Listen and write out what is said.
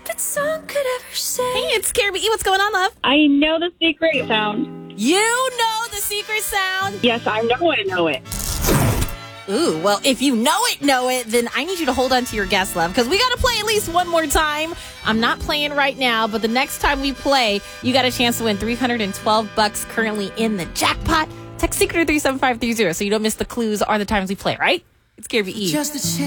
that song could ever say. Hey, it's Carrie B. What's going on, love? I know the secret sound. You know the secret sound? Yes, I know it. Ooh, well, if you know it, then I need you to hold on to your guess, love, because we got to play at least one more time. I'm not playing right now, but the next time we play, you got a chance to win $312 currently in the jackpot. Text secret to 37530 so you don't miss the clues or the times we play, right? It's Carrie B. Just a chance.